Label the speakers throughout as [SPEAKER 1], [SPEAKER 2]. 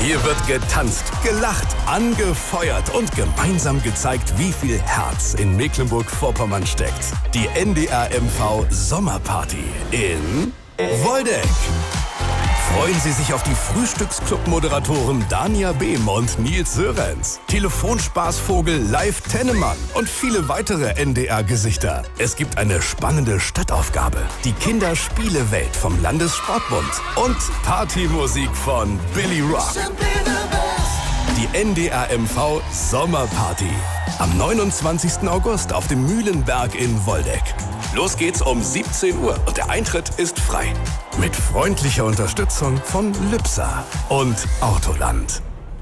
[SPEAKER 1] Hier wird getanzt, gelacht, angefeuert und gemeinsam gezeigt, wie viel Herz in Mecklenburg-Vorpommern steckt. Die NDR MV Sommerparty in Woldeck. Freuen Sie sich auf die Frühstücksclub-Moderatoren Dania Behm und Nils Sörenz, Telefonspaßvogel Live Tennemann und viele weitere NDR-Gesichter. Es gibt eine spannende Stadtaufgabe, die Kinderspielewelt vom Landessportbund und Partymusik von Billy Rock. Die NDR MV Sommerparty am 29. August auf dem Mühlenberg in Woldeck. Los geht's um 17 Uhr und der Eintritt ist frei. Mit freundlicher Unterstützung von Lübser und Autoland.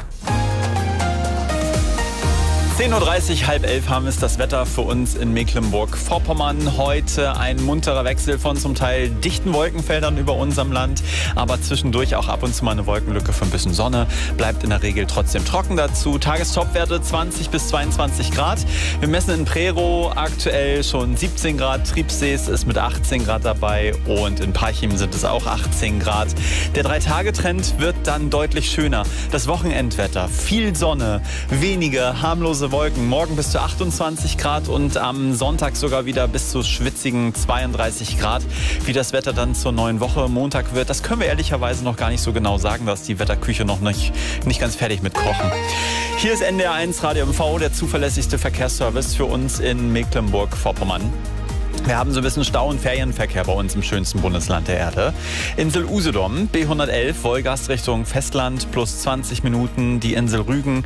[SPEAKER 2] 10.30 Uhr, halb 11 haben es das Wetter für uns in Mecklenburg-Vorpommern. Heute ein munterer Wechsel von zum Teil dichten Wolkenfeldern über unserem Land, aber zwischendurch auch ab und zu mal eine Wolkenlücke für ein bisschen Sonne. Bleibt in der Regel trotzdem trocken dazu. Tagestopwerte 20 bis 22 Grad. Wir messen in Prerow aktuell schon 17 Grad. Triebsees ist mit 18 Grad dabei und in Parchim sind es auch 18 Grad. Der 3-Tage-Trend wird dann deutlich schöner. Das Wochenendwetter, viel Sonne, wenige harmlose Wolken. Morgen bis zu 28 Grad und am Sonntag sogar wieder bis zu schwitzigen 32 Grad. Wie das Wetter dann zur neuen Woche Montag wird, das können wir ehrlicherweise noch gar nicht so genau sagen. Da ist die Wetterküche noch nicht ganz fertig mit Kochen. Hier ist NDR 1 Radio MV, der zuverlässigste Verkehrsservice für uns in Mecklenburg-Vorpommern. Wir haben so ein bisschen Stau- und Ferienverkehr bei uns im schönsten Bundesland der Erde. Insel Usedom, B111, Wolgast Richtung Festland, plus 20 Minuten. Die Insel Rügen,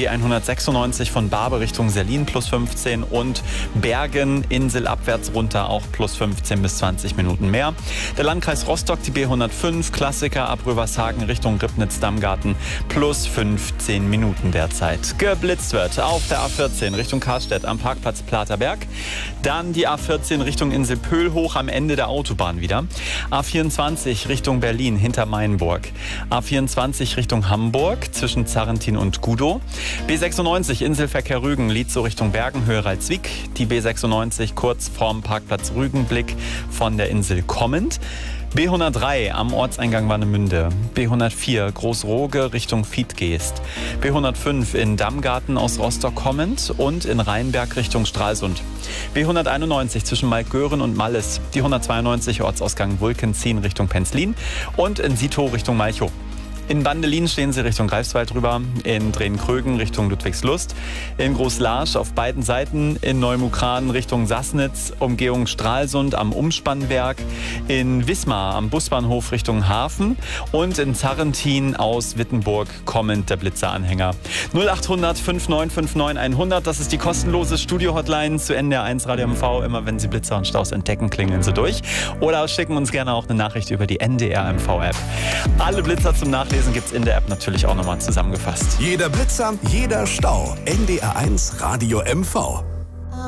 [SPEAKER 2] B196 von Barbe Richtung Serlin, plus 15. Und Bergen, Insel abwärts runter, auch plus 15 bis 20 Minuten mehr. Der Landkreis Rostock, die B105, Klassiker ab Rövershagen Richtung Ribnitz-Dammgarten, plus 15 Minuten derzeit. Geblitzt wird auf der A14 Richtung Karstedt am Parkplatz Platerberg. Dann die A14 Richtung Insel Pöhl hoch am Ende der Autobahn wieder. A24 Richtung Berlin hinter Mainburg. A24 Richtung Hamburg zwischen Zarrentin und Gudow. B96 Inselverkehr Rügen, Lietzow Richtung Bergen, Höhe Ralswiek. Die B96 kurz vorm Parkplatz Rügenblick von der Insel kommend. B103 am Ortseingang Warnemünde, B104 Großroge Richtung Fiedgeest, B105 in Dammgarten aus Rostock kommend und in Rheinberg Richtung Stralsund, B191 zwischen Malkgören und Malles, die 192 Ortsausgang Wulkenzien Richtung Penzlin und in Sitow Richtung Malchow. In Bandelin stehen Sie Richtung Greifswald rüber, in Drehn-Krögen Richtung Ludwigslust, in Großlarsch auf beiden Seiten, in Neumukran Richtung Sassnitz, Umgehung Stralsund am Umspannwerk, in Wismar am Busbahnhof Richtung Hafen und in Zarrentin aus Wittenburg kommend der Blitzeranhänger. 0800 5959 100, das ist die kostenlose Studio-Hotline zu NDR 1 Radio MV. Immer wenn Sie Blitzer und Staus entdecken, klingeln Sie durch. Oder schicken uns gerne auch eine Nachricht über die NDR MV-App. Alle Blitzer zum Nachlesen gibt es in der App natürlich auch nochmal zusammengefasst.
[SPEAKER 1] Jeder Blitzer, jeder Stau. NDR 1 Radio MV.